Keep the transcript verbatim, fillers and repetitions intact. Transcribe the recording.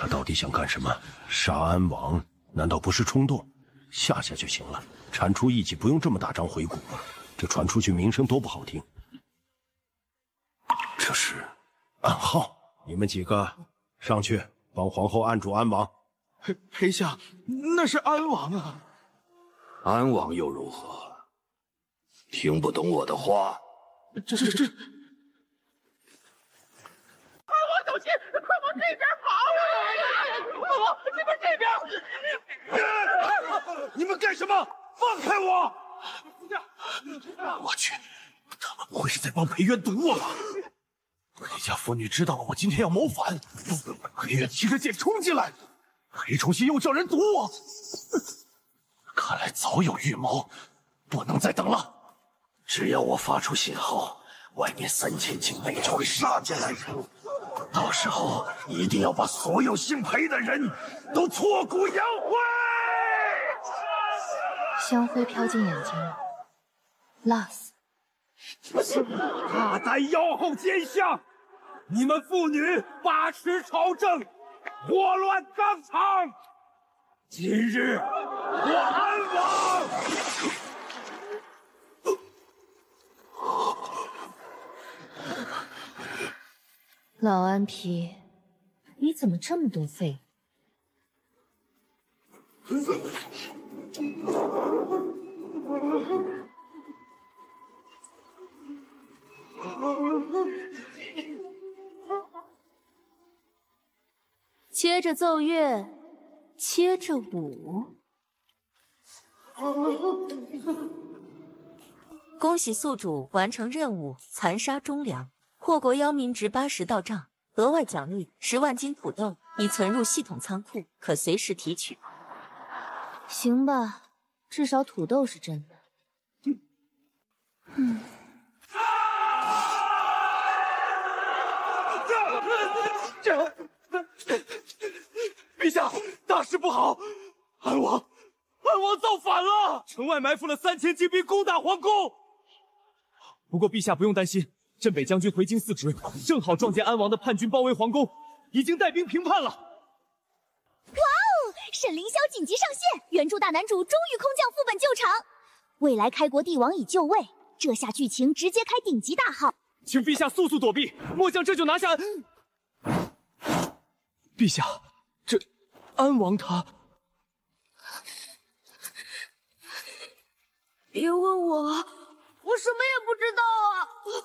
他到底想干什么？杀安王难道不是冲动？下下就行了，铲除异己不用这么大张回骨吧？这传出去名声多不好听。这是暗号，你们几个上去帮皇后按住安王。 裴裴相，那是安王啊！ 安王又如何？听不懂我的话？ 这这这！ 安王小心，快往这边跑！安王，这边这边！ 你们干什么？放开我！ 我去，他们不会是在帮裴渊堵我吧？裴家妇女知道了我今天要谋反，裴渊提着剑冲进来，裴崇信又叫人堵我，看来早有预谋，不能再等了。 只要我发出信号，外面三千警卫就会杀进来，到时候一定要把所有姓裴的人都挫骨扬灰。 香灰飘进眼睛了，辣死！ 大胆妖后奸相，你们妇女把持朝政，祸乱纲常，今日我安王！ 老安皮，你怎么这么多废？接着奏乐，接着舞。 恭喜宿主完成任务，残杀忠良，祸国妖民值八十道账，额外奖励十万斤土豆，已存入系统仓库，可随时提取。 行吧，至少土豆是真的。嗯。 这，陛下，大事不好！安王，安王造反了！城外埋伏了三千精兵攻打皇宫。不过陛下不用担心，镇北将军回京嗣职，正好撞见安王的叛军包围皇宫，已经带兵平叛了。 哇哦！沈凌霄紧急上线，原著大男主终于空降副本救场，未来开国帝王已就位，这下剧情直接开顶级大号。 请陛下速速躲避，末将这就拿下。陛下，这安王他…… 别问我，我什么也不知道啊。